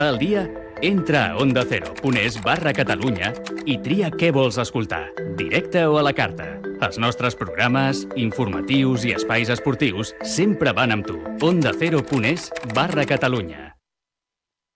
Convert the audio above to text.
al dia, entra a ondacero.es/Catalunya i tria què vols escoltar, directe o a la carta. Els nostres programes, informatius i espais esportius sempre van amb tu. ondacero.es/Catalunya.